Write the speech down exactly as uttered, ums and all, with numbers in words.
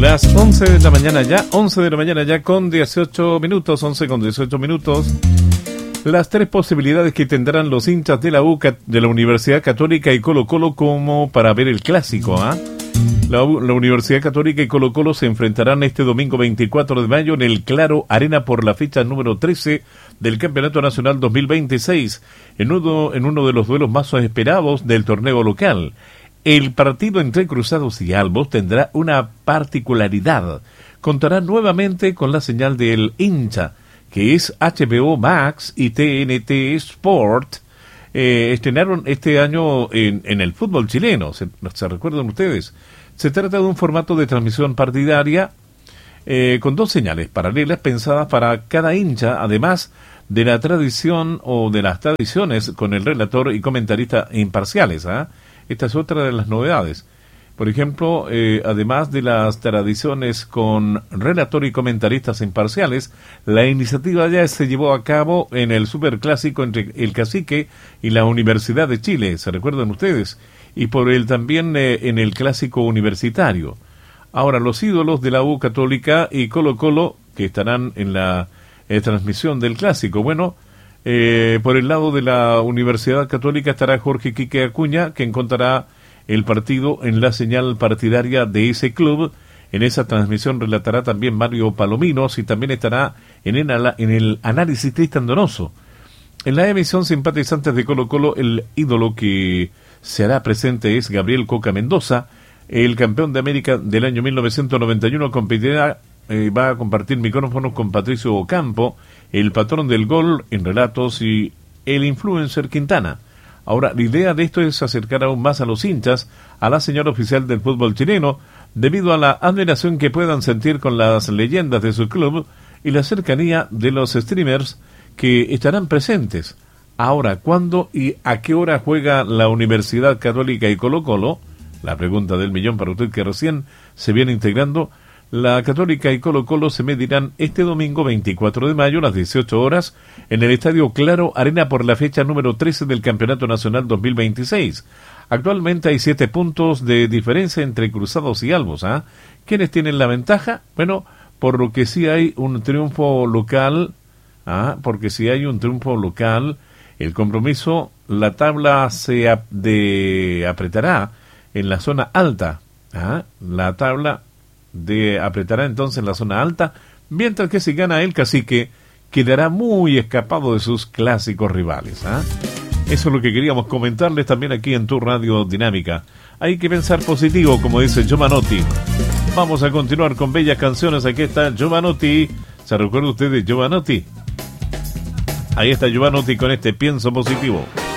Las once de la mañana ya, once de la mañana ya con dieciocho minutos, once con dieciocho minutos. Las tres posibilidades que tendrán los hinchas de la U, de la Universidad Católica y Colo Colo como para ver el clásico, ¿ah? ¿eh? La, la Universidad Católica y Colo Colo se enfrentarán este domingo veinticuatro de mayo en el Claro Arena por la fecha número trece del Campeonato Nacional dos mil veintiséis, en uno, en uno de los duelos más esperados del torneo local. El partido entre Cruzados y Albos tendrá una particularidad. Contará nuevamente con la señal del hincha, que es H B O Max y T N T Sport. Eh, estrenaron este año en, en el fútbol chileno, ¿se, ¿se recuerdan ustedes? Se trata de un formato de transmisión partidaria eh, con dos señales paralelas pensadas para cada hincha, además de la tradición o de las tradiciones con el relator y comentarista imparciales. ¿eh? Esta es otra de las novedades. Por ejemplo, eh, además de las tradiciones con relator y comentaristas imparciales, la iniciativa ya se llevó a cabo en el superclásico entre el Cacique y la Universidad de Chile, ¿se recuerdan ustedes? Y por el también eh, en el clásico universitario. Ahora, los ídolos de la U Católica y Colo Colo, que estarán en la eh, transmisión del clásico. Bueno, eh, por el lado de la Universidad Católica estará Jorge Quique Acuña, que encontrará el partido en la señal partidaria de ese club. En esa transmisión relatará también Mario Palominos y también estará en el, en el análisis Cristian Donoso. En la emisión simpatizantes de Colo Colo, el ídolo que se hará presente es Gabriel Coca Mendoza. El campeón de América del año mil novecientos noventa y uno competirá, eh, va a compartir micrófonos con Patricio Ocampo, el patrón del gol en relatos, y el influencer Quintana. Ahora, la idea de esto es acercar aún más a los hinchas a la señal oficial del fútbol chileno, debido a la admiración que puedan sentir con las leyendas de su club y la cercanía de los streamers que estarán presentes. Ahora, ¿cuándo y a qué hora juega la Universidad Católica y Colo Colo? La pregunta del millón para usted que recién se viene integrando. La Católica y Colo Colo se medirán este domingo veinticuatro de mayo a las dieciocho horas en el Estadio Claro Arena por la fecha número trece del Campeonato Nacional dos mil veintiséis. Actualmente hay siete puntos de diferencia entre Cruzados y Albos. ¿ah? ¿Quiénes tienen la ventaja? Bueno, por lo que sí hay un triunfo local, ¿ah? porque si hay un triunfo local, el compromiso, la tabla se ap- de apretará en la zona alta. ¿ah? La tabla de apretará entonces en la zona alta, mientras que si gana el Cacique, quedará muy escapado de sus clásicos rivales. ¿ah? Eso es lo que queríamos comentarles también aquí en tu Radio Dinámica. Hay que pensar positivo, como dice Giovanotti. Vamos a continuar con bellas canciones. Aquí está Giovanotti. ¿Se recuerda usted de Giovanotti? Ahí está Giovanotti con este Pienso Positivo.